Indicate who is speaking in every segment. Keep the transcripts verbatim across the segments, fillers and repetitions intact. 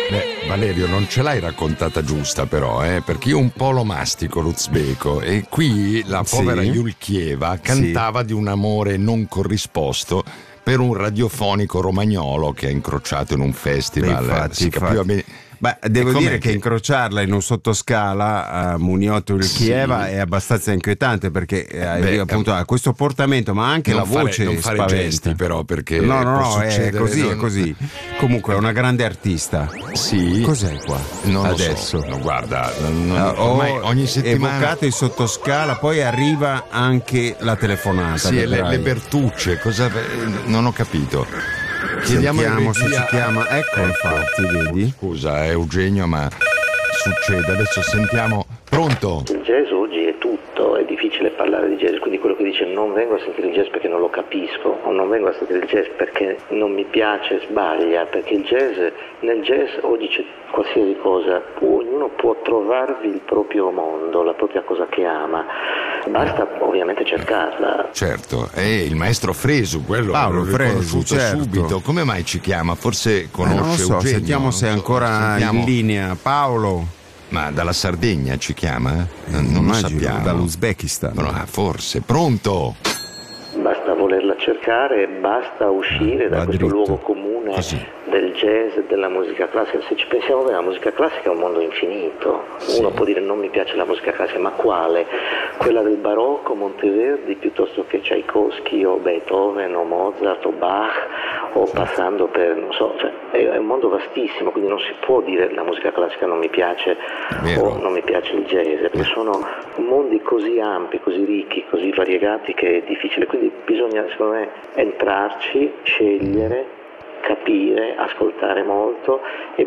Speaker 1: Beh, Valerio, non ce l'hai raccontata giusta però, eh? Perché io un po' lo mastico l'uzbeko e qui la povera
Speaker 2: Sì.
Speaker 1: Yulkieva cantava
Speaker 2: Sì.
Speaker 1: di un amore non corrisposto per un radiofonico romagnolo che ha incrociato in un festival.
Speaker 2: Beh, infatti,
Speaker 1: si capiva
Speaker 2: infatti.
Speaker 1: bene.
Speaker 2: Beh, devo
Speaker 1: E com'è
Speaker 2: dire che incrociarla in un sottoscala a Muniotto Yulkieva
Speaker 1: Sì.
Speaker 2: è abbastanza inquietante, perché eh,
Speaker 1: Beh,
Speaker 2: appunto ha questo portamento, ma anche
Speaker 1: non
Speaker 2: la
Speaker 1: fare-
Speaker 2: voce
Speaker 1: non fare
Speaker 2: spaventa.
Speaker 1: gesti però, perché
Speaker 2: no no
Speaker 1: può
Speaker 2: no è
Speaker 1: succedere,
Speaker 2: così
Speaker 1: non-
Speaker 2: è così comunque è una grande artista.
Speaker 1: Sì.
Speaker 2: Cos'è qua
Speaker 1: Non lo
Speaker 2: adesso?
Speaker 1: so. No, guarda, non- non-
Speaker 2: Ah,
Speaker 1: ormai
Speaker 2: ho
Speaker 1: ogni settimana
Speaker 2: evocato il sottoscala, poi arriva anche la telefonata.
Speaker 1: sì, e le,
Speaker 2: vedrai.
Speaker 1: le Bertucce, cosa non ho capito. Chiediamo in
Speaker 2: Sentiamo se
Speaker 1: regia-
Speaker 2: si chiama, ecco, infatti, vedi?
Speaker 1: Scusa, è Eugenio, ma succede. Adesso sentiamo. Pronto?
Speaker 3: Il jazz oggi è tutto, è difficile parlare di jazz, quindi quello che dice non vengo a sentire il jazz perché non lo capisco, o non vengo a sentire il jazz perché non mi piace, sbaglia, perché il jazz, nel jazz oggi c'è qualsiasi cosa, ognuno può trovarvi il proprio mondo, la propria cosa che ama, basta ovviamente cercarla.
Speaker 1: Certo, è il maestro Fresu, quello
Speaker 2: Paolo
Speaker 1: l'ho
Speaker 2: Fresu,
Speaker 1: riconosciuto
Speaker 2: certo.
Speaker 1: subito. Come mai ci chiama? Forse conosce
Speaker 2: Eh, non lo so,
Speaker 1: Eugenio.
Speaker 2: sentiamo se è
Speaker 1: Non so,
Speaker 2: ancora
Speaker 1: sentiamo.
Speaker 2: in linea. Paolo,
Speaker 1: Ma dalla Sardegna ci chiama? Non, non lo
Speaker 2: immagino,
Speaker 1: sappiamo.
Speaker 2: dall'Uzbekistan.
Speaker 1: No, ah, forse. Pronto?
Speaker 3: Basta volerla cercare, basta uscire da
Speaker 2: va
Speaker 3: questo
Speaker 2: dritto.
Speaker 3: luogo comune
Speaker 1: Così.
Speaker 3: del jazz e della musica classica. Se ci pensiamo bene, la musica classica è un mondo infinito. Uno può dire non mi piace la musica classica, ma quale? Quella del barocco, Monteverdi, piuttosto che Tchaikovsky o Beethoven o Mozart o Bach, o passando per, non so, cioè, è, è un mondo vastissimo, quindi non si può dire la musica classica non mi piace
Speaker 1: vero.
Speaker 3: o non mi piace il jazz, perché sono mondi così ampi, così ricchi, così variegati che è difficile, quindi bisogna secondo me entrarci, scegliere, capire, ascoltare molto e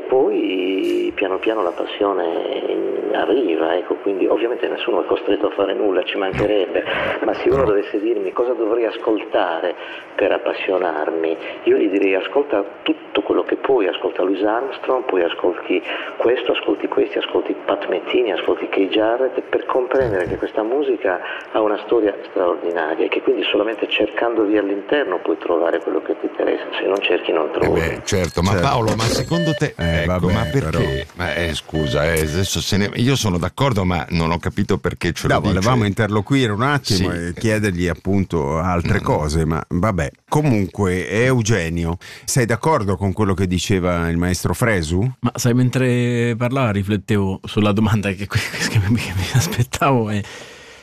Speaker 3: poi piano piano la passione arriva, ecco, quindi ovviamente nessuno è costretto a fare nulla, ci mancherebbe, ma se uno dovesse dirmi cosa dovrei ascoltare per appassionarmi, io gli direi ascolta tutto quello che puoi, ascolta Louis Armstrong, poi ascolti questo, ascolti questi, ascolti Pat Metheny, ascolti Keith Jarrett, per comprendere che questa musica ha una storia straordinaria e che quindi solamente cercandovi all'interno puoi trovare quello che ti interessa, se non cerchi non
Speaker 1: Eh
Speaker 3: trovi.
Speaker 1: beh, certo, ma
Speaker 2: Certo.
Speaker 1: Paolo, ma secondo te
Speaker 2: Eh,
Speaker 1: ecco,
Speaker 2: vabbè,
Speaker 1: ma perché?
Speaker 2: però.
Speaker 1: Ma eh, scusa, eh, adesso se ne... io sono d'accordo, ma non ho capito perché ce lo
Speaker 2: No,
Speaker 1: dice.
Speaker 2: volevamo interloquire un attimo
Speaker 1: Sì.
Speaker 2: e chiedergli appunto altre cose, ma vabbè. Comunque, Eugenio, sei d'accordo con quello che diceva il maestro Fresu?
Speaker 4: Ma sai, mentre parlava riflettevo sulla domanda che, che mi, che mi aspettavo e,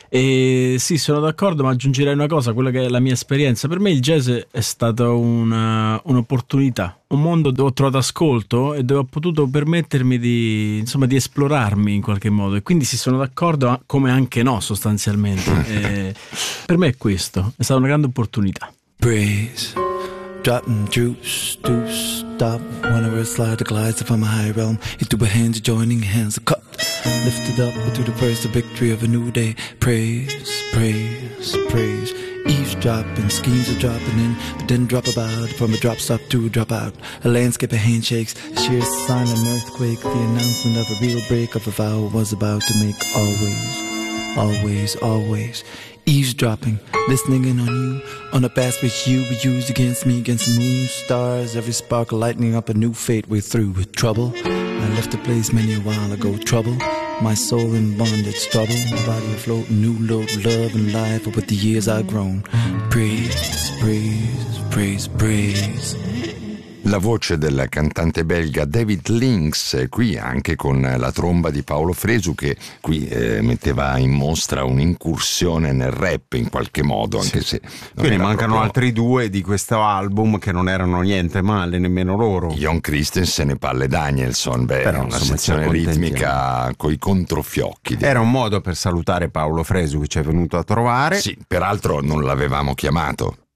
Speaker 4: e sì, sono d'accordo, ma aggiungerei una cosa, quella che è la mia esperienza. Per me il jazz è stata una, un'opportunità, un mondo dove ho trovato ascolto e dove ho potuto permettermi di, insomma, di esplorarmi in qualche modo, e quindi sì, sono d'accordo, come anche no, sostanzialmente. E per me è questo, è stata una grande opportunità.
Speaker 5: Breeze, dropping juice, deuce, stop. Whenever it slides, it glides from a high realm. You do a hand, joining hands, cut. Lifted up to the first victory of a new day. Praise, praise, praise. Eavesdropping, schemes are dropping in, but then drop about from a drop stop to a drop out. A landscape of handshakes, a sheer silent earthquake. The announcement of a real break of a vow was about to make. Always, always, always. Eavesdropping, listening in on you, on a past which you would use against me, against the moon, stars, every sparkle lighting up a new fate we're through with trouble. I left the place many a while ago, trouble, my soul in bondage, trouble, my body afloat, new load, love and life, but with the years I've grown. Praise, praise, praise, praise.
Speaker 1: La voce del cantante belga David Lynx, qui anche con la tromba di Paolo Fresu, che qui eh, metteva in mostra un'incursione nel rap in qualche modo, anche se non
Speaker 2: Quindi
Speaker 1: era
Speaker 2: mancano
Speaker 1: proprio...
Speaker 2: altri due di questo album che non erano niente male, nemmeno loro.
Speaker 1: Jon Christensen e Palle Danielson, beh,
Speaker 2: Però,
Speaker 1: una
Speaker 2: insomma,
Speaker 1: sezione
Speaker 2: ci accontentiamo.
Speaker 1: ritmica coi controfiocchi. direi.
Speaker 2: Era un modo per salutare Paolo Fresu che ci è venuto a trovare.
Speaker 1: Sì, peraltro non l'avevamo chiamato.